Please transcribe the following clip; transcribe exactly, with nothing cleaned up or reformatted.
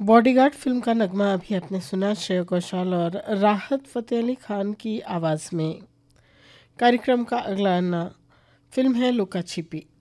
Bodyguard film का नगमा अभी आपने सुना श्रेया घोषाल और राहत फ़तेह अली खान की आवाज़ में। कार्यक्रम का अगला अन्ना फिल्म है लुका छिपी।